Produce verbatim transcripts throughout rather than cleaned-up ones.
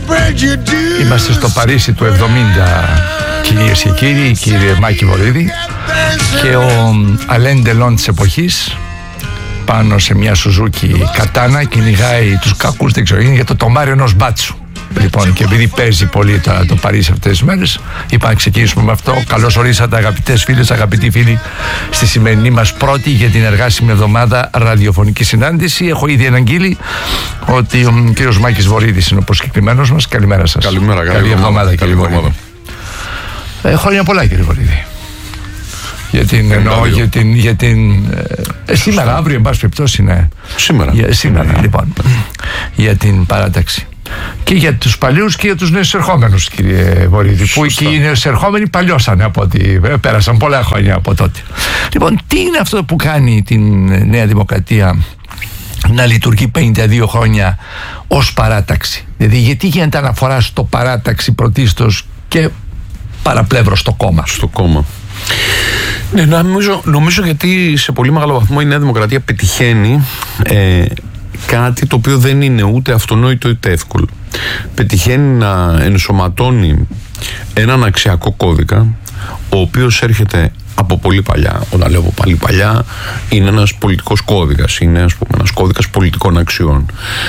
Είμαστε στο Παρίσι του εβδομήντα, κυρίες και κύριοι, κύριε Μάκη Βορίδη, και ο Αλέν Ντελόν της εποχής πάνω σε μια Σουζούκι Κατάνα κυνηγάει τους κακούς, δεν ξέρω, είναι για το τομάριο ενός μπάτσου. Λοιπόν, και επειδή παίζει πολύ το, το Παρίσι αυτές τις μέρες, είπα να ξεκινήσουμε με αυτό. Καλώς ορίσατε, αγαπητές φίλες, αγαπητοί φίλοι, στη σημερινή μας πρώτη για την εργάσιμη εβδομάδα ραδιοφωνική συνάντηση. Έχω ήδη αναγγείλει ότι ο κύριος Μάκης Βορίδης είναι ο προσκεκλημένος μας. Καλημέρα σας. Καλημέρα, καλή, καλή εβδομάδα, καλή κύριε Βορίδη. Ε, χρόνια πολλά, κύριε Βορίδη. Για την, εννοώ, για την, για την ε, σήμερα, αύριο, εν πάση περιπτώσει, ναι. Σήμερα. Για, σήμερα, ναι. Λοιπόν, για την παράταξη. Και για τους παλιούς και για τους νέους ερχόμενους, κύριε Βορίδη. Σωστά. Που και οι νέους ερχόμενοι παλιώσανε από ότι πέρασαν πολλά χρόνια από τότε. Λοιπόν, τι είναι αυτό που κάνει την Νέα Δημοκρατία να λειτουργεί πενήντα δύο χρόνια ως παράταξη? Δηλαδή, γιατί γίνεται αναφορά στο παράταξη πρωτίστως και παραπλεύρω στο κόμμα? Στο κόμμα. Ναι, νομίζω, νομίζω γιατί σε πολύ μεγάλο βαθμό η Νέα Δημοκρατία πετυχαίνει ε, κάτι το οποίο δεν είναι ούτε αυτονόητο είτε εύκολο. Πετυχαίνει να ενσωματώνει έναν αξιακό κώδικα, ο οποίος έρχεται από πολύ παλιά. Όταν λέω από πολύ παλιά, είναι ένας πολιτικός κώδικας, είναι, ας πούμε, ένας κώδικας πολιτικών αξιών.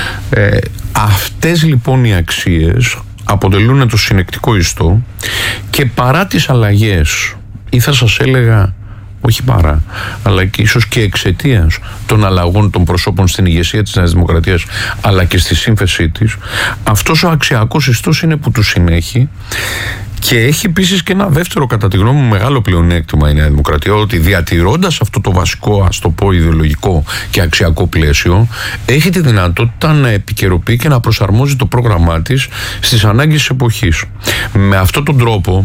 Ε, αυτές λοιπόν οι αξίες αποτελούν το συνεκτικό ιστό, και παρά τις αλλαγές, ή θα σας έλεγα όχι παρά, αλλά και ίσως και εξαιτίας των αλλαγών των προσώπων στην ηγεσία της Νέας Δημοκρατίας, αλλά και στη σύνθεσή της, αυτός ο αξιακός ιστός είναι που του συνέχει. Και έχει επίσης και ένα δεύτερο, κατά τη γνώμη μου, μεγάλο πλεονέκτημα η Νέα Δημοκρατία, ότι διατηρώντας αυτό το βασικό, ας το πω, ιδεολογικό και αξιακό πλαίσιο, έχει τη δυνατότητα να επικαιροποιεί και να προσαρμόζει το πρόγραμμά της στις ανάγκες της εποχής. Με αυτόν τον τρόπο,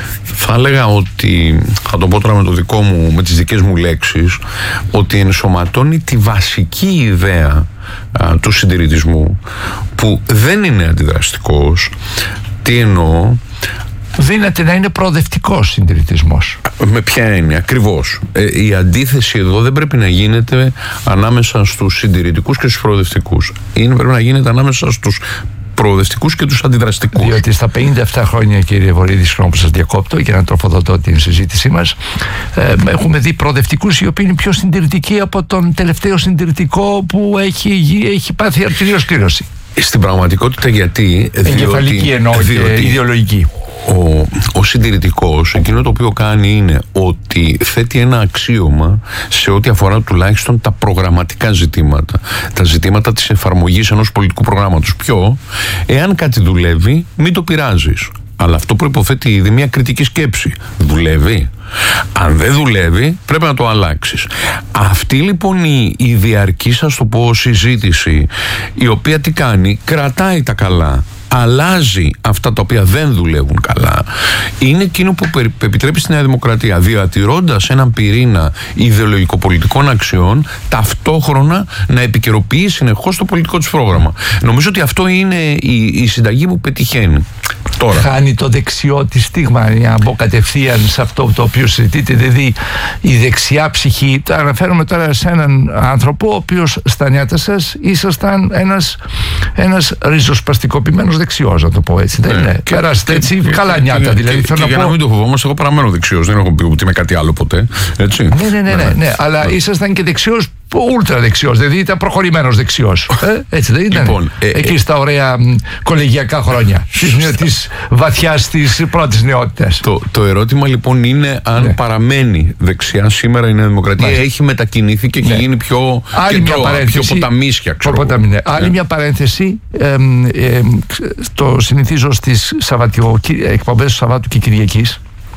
θα έλεγα ότι, θα το πω τώρα με το δικό μου, με τις δικές μου λέξεις, ότι ενσωματώνει τη βασική ιδέα α, του συντηρητισμού, που δεν είναι αντιδραστικός. Τι εννοώ? Δύναται να είναι προοδευτικός συντηρητισμός. Με ποια έννοια? Ακριβώς. Ε, η αντίθεση εδώ δεν πρέπει να γίνεται ανάμεσα στους συντηρητικούς και στους προοδευτικούς. Είναι, πρέπει να γίνεται ανάμεσα στους προοδευτικούς και τους αντιδραστικούς. Διότι στα πενήντα επτά χρόνια, κύριε Βορίδη, συγγνώμη που σας διακόπτω για να τροφοδοτώ την συζήτησή μας, ε, έχουμε δει προοδευτικούς οι οποίοι είναι πιο συντηρητικοί από τον τελευταίο συντηρητικό που έχει, έχει πάθει αρτηριοσκλήρωση. Στην πραγματικότητα, γιατί? Εγκεφαλική εννοώ και ιδεολογική. Ο, ο συντηρητικός, εκείνο το οποίο κάνει είναι ότι θέτει ένα αξίωμα σε ό,τι αφορά τουλάχιστον τα προγραμματικά ζητήματα, τα ζητήματα της εφαρμογής ενός πολιτικού προγράμματος. Ποιο? Εάν κάτι δουλεύει, μην το πειράζεις. Αλλά αυτό προϋποθέτει ήδη μια κριτική σκέψη. Δουλεύει? Αν δεν δουλεύει, πρέπει να το αλλάξεις. Αυτή λοιπόν η, η διαρκή, σας το πω, συζήτηση, η οποία τι κάνει? Κρατάει τα καλά, αλλάζει αυτά τα οποία δεν δουλεύουν καλά, είναι εκείνο που επιτρέπει στη Νέα Δημοκρατία, διατηρώντας έναν πυρήνα ιδεολογικοπολιτικών αξιών, ταυτόχρονα να επικαιροποιεί συνεχώς το πολιτικό της πρόγραμμα. Νομίζω ότι αυτό είναι η, η συνταγή που πετυχαίνει. Τώρα. Χάνει το δεξιό τη στίγμα, να μπω κατευθείαν σε αυτό το οποίο συζητείτε, δηλαδή η δεξιά ψυχή. Αναφέρομαι τώρα σε έναν άνθρωπο ο οποίος στα νιάτα σας ήσασταν ένας, ένας ριζοσπαστικοποιημένος δεξιός, να το πω έτσι. Δεν είναι? Περάσετε έτσι και, καλά και, νιάτα. Και, δηλαδή, και, και, και για να μην το φοβόμαστε, εγώ παραμένω δεξιός. Δεν έχω πει ότι είμαι κάτι άλλο ποτέ. Έτσι. Ναι, ναι, ναι, ναι, ναι, ναι. Αλλά ναι, ήσασταν και δεξιός, ούλτρα δεξιός, δηλαδή ήταν προχωρημένος δεξιός. Ε, έτσι δεν ήταν? Λοιπόν, ε, εκεί ε, στα ωραία μ, κολεγιακά χρόνια της βαθιάς της πρώτης νεότητας. Το, το ερώτημα λοιπόν είναι αν ναι, παραμένει δεξιά σήμερα η Νέα Δημοκρατία. Μάλιστα. Έχει μετακινηθεί και έχει ναι, γίνει πιο, άλλη και μια πιο, παρένθεση, πιο ποταμίσια, ξέρω. Ποταμι, ναι. Άλλη ναι, μια παρένθεση. Ε, ε, το συνηθίζω στις εκπομπές του Σαββάτου και Κυριακής.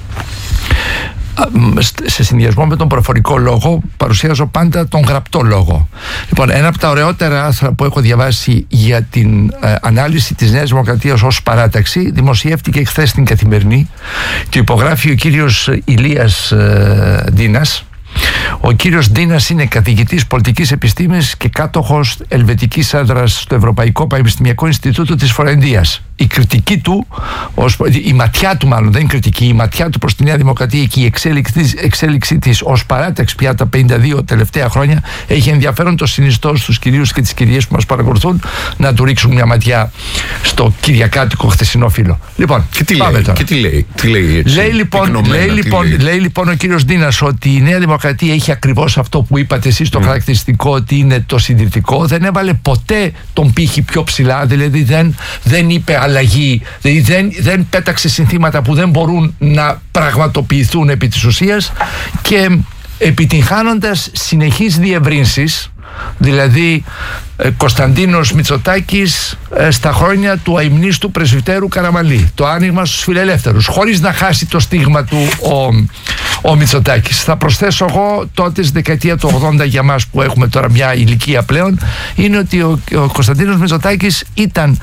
Σε συνδυασμό με τον προφορικό λόγο παρουσιάζω πάντα τον γραπτό λόγο. Λοιπόν, ένα από τα ωραιότερα άρθρα που έχω διαβάσει για την ε, ανάλυση της Νέας Δημοκρατίας ως παράταξη δημοσιεύτηκε χθες στην Καθημερινή και υπογράφει ο κύριος Ηλίας ε, Ντίνας. Ο κύριος Ντίνας είναι καθηγητής πολιτικής επιστήμης και κάτοχος ελβετικής έδρας στο Ευρωπαϊκό Πανεπιστημιακό Ινστιτούτο της Φορεντίας. η κριτική του, ως, η ματιά του μάλλον, δεν είναι κριτική, η ματιά του προς τη Νέα Δημοκρατία και η εξέλιξη, εξέλιξη της ως παράταξη πια τα πενήντα δύο τελευταία χρόνια έχει ενδιαφέρον. Το συνιστώ στους κυρίους και τις κυρίες που μας παρακολουθούν να του ρίξουν μια ματιά στο κυριακάτικο χθεσινό φύλλο. Λοιπόν, και τι, λέει, και τι λέει, τι λέει έτσι, λέει, λοιπόν, λέει, λοιπόν, λέει. λέει λοιπόν ο κύριος Ντίνας ότι η Νέα Δημοκρατία έχει ακριβώς αυτό που είπατε εσείς, το mm. χαρακτηριστικό ότι είναι το συντηρητικό. Δεν έβαλε ποτέ τον πύχη πιο ψηλά, δηλαδή δεν, δεν είπε αλλαγή, δηλαδή δεν, δεν πέταξε συνθήματα που δεν μπορούν να πραγματοποιηθούν επί της ουσίας, και επιτυγχάνοντας συνεχείς διευρύνσεις, δηλαδή ε, Κωνσταντίνος Μητσοτάκης ε, στα χρόνια του αημνίστου πρεσβυτέρου Καραμαλή, το άνοιγμα στους φιλελεύθερους, χωρίς να χάσει το στίγμα του ο, ο Μητσοτάκης. Θα προσθέσω εγώ τότε στη δεκαετία του ογδόντα, για μας που έχουμε τώρα μια ηλικία πλέον, είναι ότι ο, ο Κωνσταντίνος Μητσοτάκης ήταν,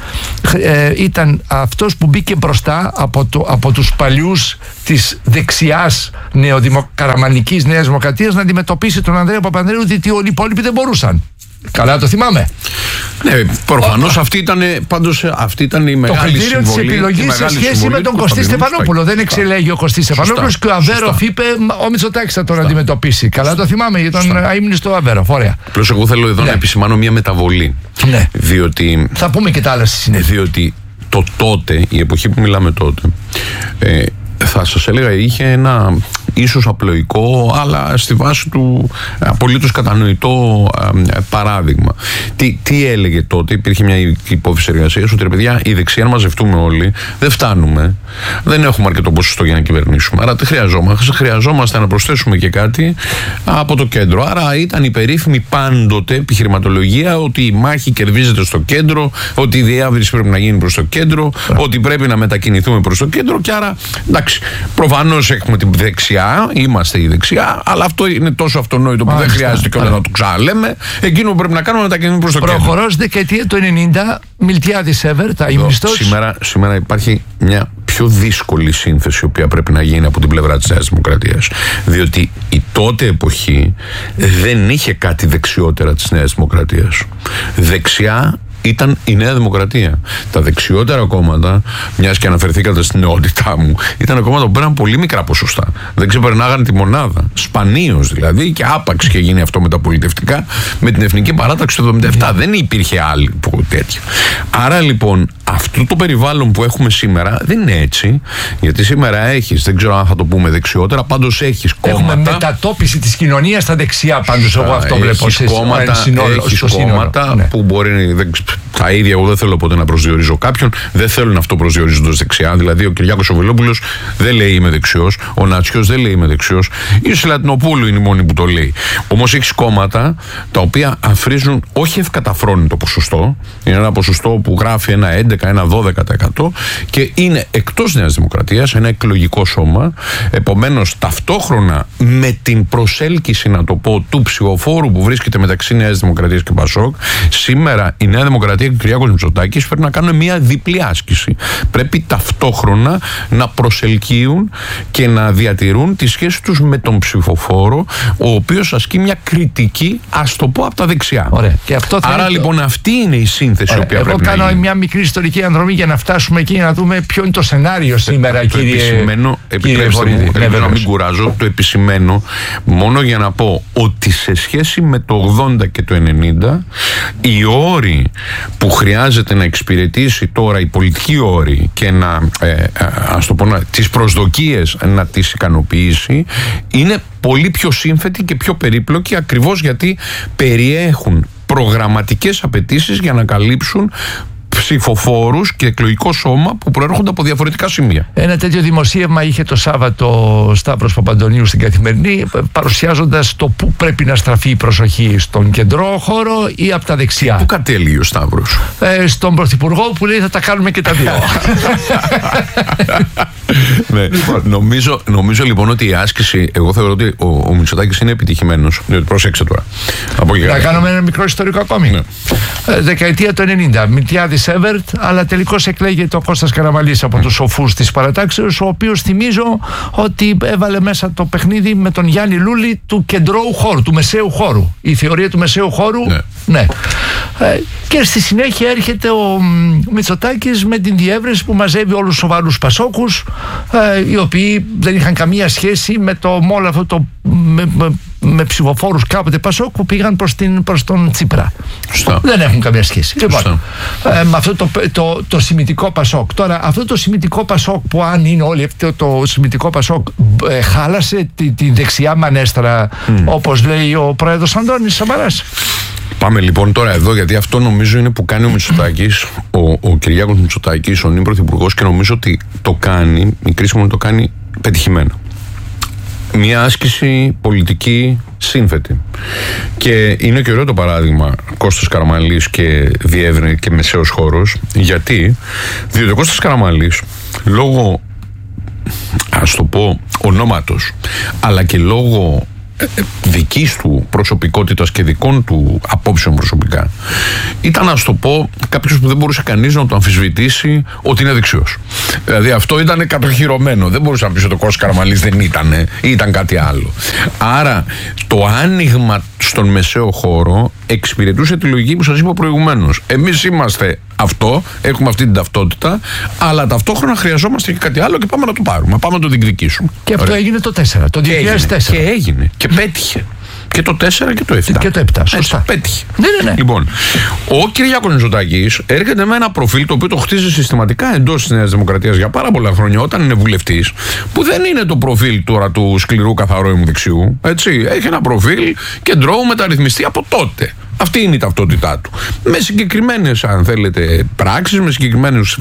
ε, ήταν αυτός που μπήκε μπροστά από, το, από τους παλιούς της δεξιάς νεοδημοκαραμαλικής Νέας Δημοκρατίας να αντιμετωπίσει τον Ανδρέα Παπανδρέου, διότι όλοι οι υπόλοιποι δεν μπορούσαν. Καλά το θυμάμαι. Ναι, προφανώς αυτή ήταν, πάντως αυτή ήταν η μεγάλη συμβολή. Το κριτήριο της επιλογής σε σχέση με τον Κωστή Στεφανόπουλο. Δεν εξελέγει ο Κωστής Στεφανόπουλος και ο Αβέροφ είπε ο Μητσοτάκης θα τον Σωστά. αντιμετωπίσει. Καλά το θυμάμαι για τον αείμνηστο Αβέροφ. Ωραία. Απλώς εγώ θέλω εδώ ναι. να επισημάνω μια μεταβολή. Ναι. Διότι, θα πούμε και τα άλλα στη συνέχεια. Διότι το τότε, η εποχή που μιλάμε τότε, ε, θα σας έλεγα είχε ένα ίσως απλοϊκό, αλλά στη βάση του απολύτως κατανοητό ε, παράδειγμα. Τι, τι έλεγε τότε, υπήρχε μια υπόθεση εργασίας ότι ρε παιδιά, η δεξιά, αν μαζευτούμε όλοι, δεν φτάνουμε, δεν έχουμε αρκετό ποσοστό για να κυβερνήσουμε. Άρα τι χρειαζόμαστε, χρειαζόμαστε να προσθέσουμε και κάτι από το κέντρο. Άρα ήταν η περίφημη πάντοτε επιχειρηματολογία ότι η μάχη κερδίζεται στο κέντρο, ότι η διάβριση πρέπει να γίνει προς το κέντρο, yeah. ότι πρέπει να μετακινηθούμε προς το κέντρο. Και άρα, εντάξει, προφανώς έχουμε την δεξιά. Είμαστε η δεξιά, αλλά αυτό είναι τόσο αυτονόητο που Μάλιστα. δεν χρειάζεται κιόλας να το ξαναλέμε. Εκείνο που πρέπει να κάνουμε να τα κινούμε προς το κέντρο. Προχωρώ στη δεκαετία του ενενήντα, Μιλτιάδης Εύερ, τα ήμνηστος. Σήμερα, σήμερα υπάρχει μια πιο δύσκολη σύνθεση η οποία πρέπει να γίνει από την πλευρά της Νέας Δημοκρατίας. Διότι η τότε εποχή δεν είχε κάτι δεξιότερα της Νέας Δημοκρατίας. Δεξιά ήταν η Νέα Δημοκρατία. Τα δεξιότερα κόμματα, μιας και αναφερθήκατε στην νεότητά μου, ήταν κόμματα που πέραν πολύ μικρά ποσοστά. Δεν ξεπερνάγανε τη μονάδα. Σπανίως δηλαδή, και άπαξ και γίνει αυτό μεταπολιτευτικά με την Εθνική Παράταξη του εβδομήντα επτά. Δεν υπήρχε άλλη που τέτοιο. Άρα λοιπόν, αυτό το περιβάλλον που έχουμε σήμερα δεν είναι έτσι. Γιατί σήμερα έχεις, δεν ξέρω αν θα το πούμε δεξιότερα, πάντως έχεις κόμματα. Έχουμε μετατόπιση της κοινωνίας στα δεξιά, πάντως εγώ αυτό βλέπω. Έχεις κόμματα, συνόλο, έχεις κόμματα ναι. που μπορεί. Δεν, τα ίδια, εγώ δεν θέλω ποτέ να προσδιορίζω κάποιον, δεν θέλουν αυτό προσδιορίζοντας δεξιά. Δηλαδή, ο Κυριάκος ο Βελόπουλος δεν λέει είμαι δεξιός, ο Νατσιός δεν λέει είμαι δεξιός, η Σλατινοπούλου είναι η μόνη που το λέει. Όμως έχεις κόμματα τα οποία αφρίζουν όχι ευκαταφρόνητο ποσοστό, είναι ένα ποσοστό που γράφει ένα έντεκα, ένα δώδεκα τοις εκατό και είναι εκτός Νέας Δημοκρατίας, ένα εκλογικό σώμα. Επομένως, ταυτόχρονα με την προσέλκυση, να το πω, του ψηφοφόρου που βρίσκεται μεταξύ Νέας Δημοκρατίας και Πασόκ, σήμερα η Νέα Δημοκρατία και ο Κυριάκος Μητσοτάκης πρέπει να κάνουν μια διπλή άσκηση. Πρέπει ταυτόχρονα να προσελκύουν και να διατηρούν τη σχέση τους με τον ψηφοφόρο, ο οποίος ασκεί μια κριτική, ας το πω, από τα δεξιά. Ωραία. Και αυτό θα Άρα είναι... λοιπόν αυτή είναι η σύνθεση η οποία Εγώ πρέπει κάνω να γίνει. μια μικρή ιστορική ανδρομή για να φτάσουμε εκεί να δούμε ποιο είναι το σενάριο σήμερα, το κύριε. Επισημένω, επιτρέψτε μου, ελπίζω να μην κουράζω, το επισημένω μόνο για να πω ότι σε σχέση με το ογδόντα και το ενενήντα, οι όροι που χρειάζεται να εξυπηρετήσει τώρα, η πολιτική όρη, και να, ε, ας το πω, να, τις προσδοκίες να τις ικανοποιήσει, είναι πολύ πιο σύμφετοι και πιο περίπλοκοι, ακριβώς γιατί περιέχουν προγραμματικές απαιτήσεις για να καλύψουν ψηφοφόρους και εκλογικό σώμα που προέρχονται από διαφορετικά σημεία. Ένα τέτοιο δημοσίευμα είχε το Σάββατο Σταύρος Παπαντονίου στην Καθημερινή, παρουσιάζοντας το πού πρέπει να στραφεί η προσοχή, στον κεντρό χώρο ή από τα δεξιά. Πού κατέληγε ο Σταύρος? Ε, στον Πρωθυπουργό που λέει θα τα κάνουμε και τα δύο. Ναι. Λοιπόν. Νομίζω, νομίζω λοιπόν ότι η άσκηση, εγώ θεωρώ ότι ο, ο Μητσοτάκης είναι επιτυχημένος. Διότι πρόσεξε τώρα. Να κάνουμε ένα μικρό ιστορικό ακόμη. Ναι. Ε, δεκαετία του ενενήντα, Μιλτιάδης Σέβερτ, αλλά τελικώς εκλέγεται ο Κώστας Καραμανλής από τους σοφούς της παρατάξεως, ο οποίος θυμίζω ότι έβαλε μέσα το παιχνίδι με τον Γιάννη Λούλη του κεντρώου χώρου, του μεσαίου χώρου. Η θεωρία του μεσαίου χώρου, ναι. ναι. Ε, και στη συνέχεια έρχεται ο Μητσοτάκης με την διεύρυνση που μαζεύει όλους τους σοβαρούς πασόκους, ε, οι οποίοι δεν είχαν καμία σχέση με το μόλο αυτό το με, με, με ψηφοφόρους κάποτε πασόκ που πήγαν προς, την, προς τον Τσίπρα. Σωστά. Δεν έχουν καμία σχέση. Λοιπόν, ε, με αυτό το, το, το, το σημιτικό πασόκ. Τώρα, αυτό το σημιτικό πασόκ που αν είναι όλοι αυτό το σημιτικό πασόκ ε, χάλασε τη, τη δεξιά μανέστρα, mm. όπως λέει ο πρόεδρος Αντώνης Σαμαράς. Πάμε λοιπόν τώρα εδώ, γιατί αυτό νομίζω είναι που κάνει ο Μητσοτάκης, ο, ο Κυριάκος Μητσοτάκης, ο νυν πρωθυπουργός, και νομίζω ότι το κάνει, η κρίση μου το κάνει πετυχημένα. Μια άσκηση πολιτική σύνθετη. Και είναι και ωραίο το παράδειγμα Κώστας Καραμανλής και διεύρυνση και μεσαίος χώρος. Γιατί, διότι ο Κώστας Καραμανλής, λόγω, ας το πω, ονόματος, αλλά και λόγω δικής του προσωπικότητας και δικών του απόψεων προσωπικά, ήταν, ας το πω, κάποιος που δεν μπορούσε κανείς να το αμφισβητήσει ότι είναι δεξιός. Δηλαδή αυτό ήταν κατοχυρωμένο. Δεν μπορούσε να πει ότι ο Κώστας Καραμανλής δεν ήταν ή ήταν κάτι άλλο. Άρα το άνοιγμα στον μεσαίο χώρο εξυπηρετούσε τη λογική που σας είπα προηγουμένως. Εμείς είμαστε αυτό, έχουμε αυτή την ταυτότητα, αλλά ταυτόχρονα χρειαζόμαστε και κάτι άλλο και πάμε να το πάρουμε, πάμε να το διεκδικήσουμε. Και αυτό έγινε το τέσσερα, το δύο χιλιάδες τέσσερα. Και έγινε, και έγινε και πέτυχε. Και το τέσσερα και το επτά. Και το επτά, σωστά. Έτσι, πέτυχε. Ναι, ναι, ναι. Λοιπόν, ο Κυριάκος Μητσοτάκης έρχεται με ένα προφίλ το οποίο το χτίζει συστηματικά εντός της Νέας Δημοκρατίας για πάρα πολλά χρόνια, όταν είναι βουλευτής, που δεν είναι το προφίλ τώρα του σκληρού καθαρόιμου δεξιού. Έτσι. Έχει ένα προφίλ κεντρώου μεταρρυθμιστή από τότε. Αυτή είναι η ταυτότητά του. Με συγκεκριμένες, αν θέλετε, πράξεις, με συγκεκριμένες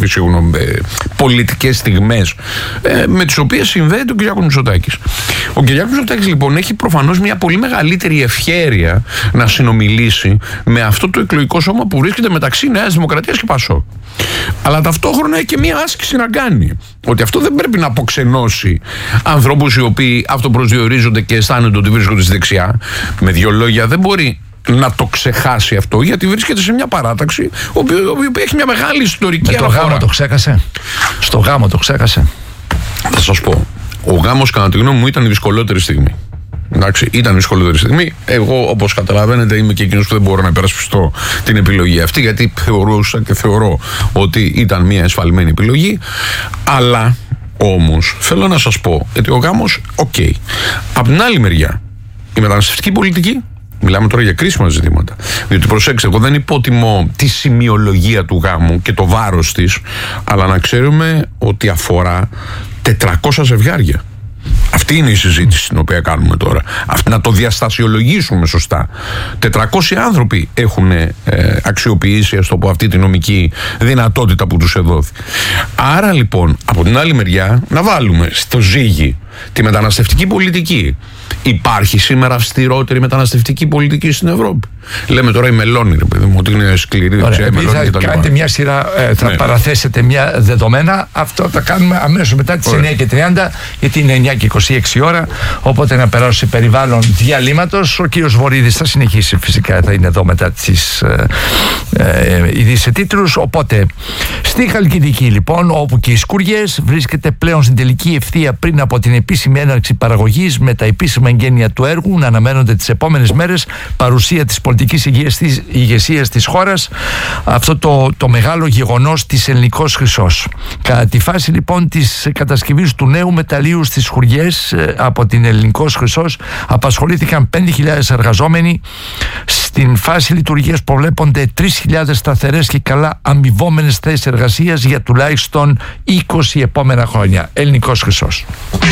πολιτικές στιγμές, ε, με τις οποίες συνδέεται ο Κυριάκος Μητσοτάκης. Ο Κυριάκος Μητσοτάκης, λοιπόν, έχει προφανώς μια πολύ μεγαλύτερη ευχέρεια να συνομιλήσει με αυτό το εκλογικό σώμα που βρίσκεται μεταξύ Νέας Δημοκρατίας και Πασόκ. Αλλά ταυτόχρονα έχει και μια άσκηση να κάνει. Ότι αυτό δεν πρέπει να αποξενώσει ανθρώπους οι οποίοι αυτοπροσδιορίζονται και αισθάνονται ότι βρίσκονται στη δεξιά. Με δύο λόγια, δεν μπορεί να το ξεχάσει αυτό, γιατί βρίσκεται σε μια παράταξη που έχει μια μεγάλη ιστορική αναφορά. Στο γάμο το ξέχασε. Στο γάμο το ξέχασε. Θα σας πω, ο γάμος κατά τη γνώμη μου ήταν η δυσκολότερη στιγμή. Εντάξει, ήταν η δυσκολότερη στιγμή. Εγώ, όπως καταλαβαίνετε, είμαι και εκείνος που δεν μπορώ να υπερασπιστώ την επιλογή αυτή, γιατί θεωρούσα και θεωρώ ότι ήταν μια εσφαλμένη επιλογή. Αλλά όμως θέλω να σας πω ότι ο γάμος, οκ. Okay. Απ' την άλλη μεριά, η μεταναστευτική πολιτική. Μιλάμε τώρα για κρίσιμα ζητήματα. Διότι προσέξτε, εγώ δεν υποτιμώ τη σημειολογία του γάμου και το βάρος της, αλλά να ξέρουμε ότι αφορά τετρακόσια ζευγάρια. Αυτή είναι η συζήτηση την οποία κάνουμε τώρα. Αυτή, να το διαστασιολογήσουμε σωστά. τετρακόσιοι άνθρωποι έχουν ε, αξιοποιήσει, ας το πω, αυτή τη νομική δυνατότητα που τους εδόθη. Άρα λοιπόν, από την άλλη μεριά, να βάλουμε στο ζύγι τη μεταναστευτική πολιτική. Υπάρχει σήμερα αυστηρότερη μεταναστευτική πολιτική στην Ευρώπη? Λέμε τώρα η Μελώνη, ρε παιδί μου, ότι είναι σκληρή δεξιά η Μελώνη. Θα κάνετε μια σειρά, ε, θα ναι. παραθέσετε μια δεδομένα. Αυτό θα κάνουμε αμέσως μετά τις εννιά και τριάντα, γιατί είναι εννιά και είκοσι έξι ώρα. Οπότε να περάσω σε περιβάλλον διαλύματος. Ο κύριος Βορίδης θα συνεχίσει, φυσικά θα είναι εδώ μετά τις ε, ε, ειδήσεις τίτλους. Οπότε στη Χαλκιδική, λοιπόν, όπου και οι σκουριές, βρίσκεται πλέον στην τελική ευθεία πριν από την επίσημη έναρξη παραγωγής, με τα επίσημα εγγένεια του έργου να αναμένονται τις επόμενες μέρες, παρουσία της πολιτικής ηγεσίας της χώρας, αυτό το, το μεγάλο γεγονός της Ελληνικός Χρυσός. Κατά τη φάση λοιπόν της κατασκευής του νέου μεταλλείου στις Χουριές από την Ελληνικός Χρυσός απασχολήθηκαν πέντε χιλιάδες εργαζόμενοι. Στην φάση λειτουργίας προβλέπονται τρεις χιλιάδες σταθερές και καλά αμοιβόμενες θέσεις εργασίας για τουλάχιστον είκοσι επόμενα χρόνια. Ελληνικός Χρυσός.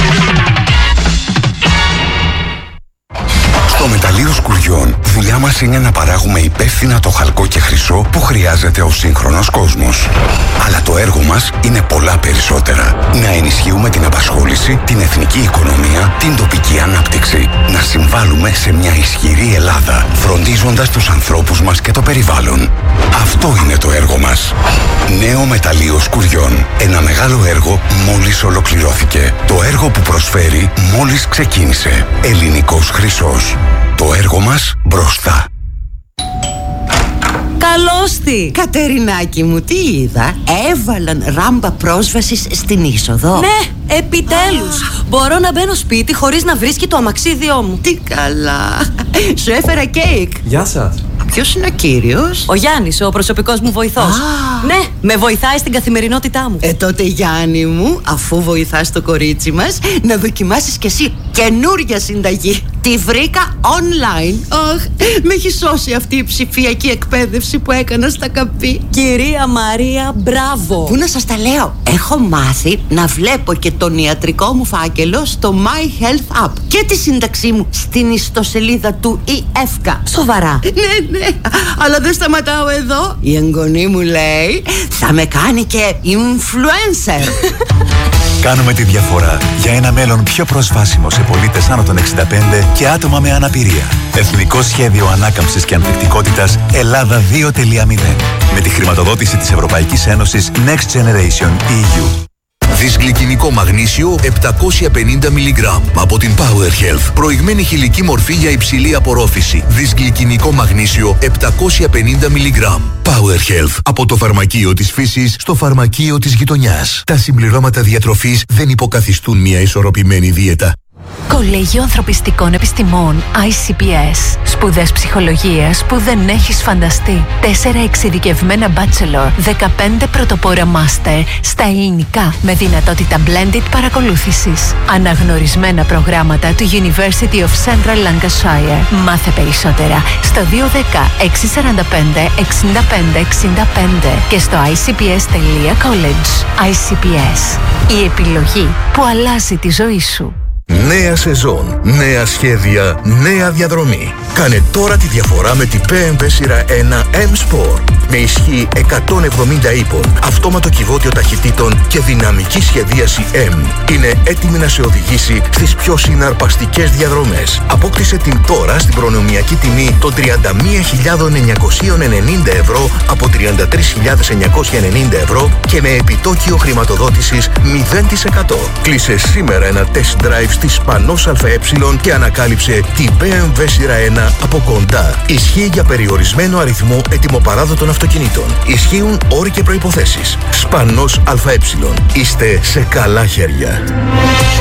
Στο μεταλλείο Σκουριών, δουλειά μας είναι να παράγουμε υπεύθυνα το χαλκό και χρυσό που χρειάζεται ο σύγχρονος κόσμος. Αλλά το έργο μας είναι πολλά περισσότερα. Να ενισχύουμε την απασχόληση, την εθνική οικονομία, την τοπική ανάπτυξη. Να συμβάλλουμε σε μια ισχυρή Ελλάδα, φροντίζοντας τους ανθρώπους μας και το περιβάλλον. Αυτό είναι το έργο μας. Νέο μεταλλείο Σκουριών. Ένα μεγάλο έργο μόλις ολοκληρώθηκε. Το έργο που προσφέρει μόλις ξεκίνησε. Ελληνικός Χρυσός. Το έργο μας μπροστά. Καλώστη. Κατερινάκη μου, τι είδα? Έβαλαν ράμπα πρόσβασης στην είσοδο. Ναι, επιτέλους. Μπορώ να μπαίνω σπίτι χωρίς να βρίσκει το αμαξίδιό μου. Τι καλά. Σου έφερα κέικ. Γεια σας. Ποιος είναι ο κύριος? Ο Γιάννης, ο προσωπικός μου βοηθός. Α. Ναι, με βοηθάει στην καθημερινότητά μου. Ε, τότε Γιάννη μου, αφού βοηθάς το κορίτσι μας, να δοκιμάσεις κι εσύ καινούρια συνταγή. Τη βρήκα online. Αχ, με έχει σώσει αυτή η ψηφιακή εκπαίδευση που έκανα στα καπί. Κυρία Μαρία, μπράβο. Πού να σας τα λέω? Έχω μάθει να βλέπω και τον ιατρικό μου φάκελο στο My Health App και τη σύνταξή μου στην ιστοσελίδα του ι εφ κέι. Σοβαρά? Ναι, ναι, αλλά δεν σταματάω εδώ. Η εγγονή μου λέει θα με κάνει και influencer. Κάνουμε τη διαφορά για ένα μέλλον πιο προσβάσιμο σε πολίτες άνω των εξήντα πέντε και άτομα με αναπηρία. Εθνικό Σχέδιο Ανάκαμψης και Ανθεκτικότητας Ελλάδα δύο κόμμα μηδέν. Με τη χρηματοδότηση της Ευρωπαϊκής Ένωσης Next Generation ι γιου. Δυσγλυκινικό μαγνήσιο επτακόσια πενήντα μιλιγκράμμ από την Power Health. Προηγμένη χηλική μορφή για υψηλή απορρόφηση. Δυσγλυκινικό μαγνήσιο επτακόσια πενήντα μιλιγκράμμ. Power Health. Από το φαρμακείο της φύσης στο φαρμακείο της γειτονιάς. Τα συμπληρώματα διατροφής δεν υποκαθιστούν μια ισορροπημένη δίαιτα. Κολέγιο Ανθρωπιστικών Επιστημών άι σι πι ες. Σπουδές ψυχολογίας που δεν έχεις φανταστεί. Τέσσερα εξειδικευμένα bachelor, δεκαπέντε πρωτοπόρα master στα ελληνικά με δυνατότητα blended παρακολούθησης. Αναγνωρισμένα προγράμματα του University of Central Lancashire. Μάθε περισσότερα στο δύο ένα μηδέν έξι τέσσερα πέντε εξήντα πέντε εξήντα πέντε και στο άι σι πι ες τελεία κολέγ. άι σι πι ες. Η επιλογή που αλλάζει τη ζωή σου. Νέα σεζόν, νέα σχέδια, νέα διαδρομή. Κάνε τώρα τη διαφορά με την μπι εμ ντάμπλιου σειρά ένα M-Sport. Με ισχύ εκατόν εβδομήντα ύπων, αυτόματο κυβότιο ταχυτήτων και δυναμική σχεδίαση M. Είναι έτοιμη να σε οδηγήσει στις πιο συναρπαστικές διαδρομές. Απόκτησε την τώρα στην προνομιακή τιμή των τριάντα μία χιλιάδες εννιακόσια ενενήντα ευρώ από τριάντα τρεις χιλιάδες εννιακόσια ενενήντα ευρώ και με επιτόκιο χρηματοδότησης μηδέν τοις εκατό. Κλείσε σήμερα ένα test drive στη Σπανός ΑΕ και ανακάλυψε την μπι εμ ντάμπλιου σειρά ένα από κοντά. Ισχύει για περιορισμένο αριθμό ετοιμοπαράδοτων αυτοκινήτων. Ισχύουν όροι και προϋποθέσεις. Σπανός ΑΕ. Είστε σε καλά χέρια.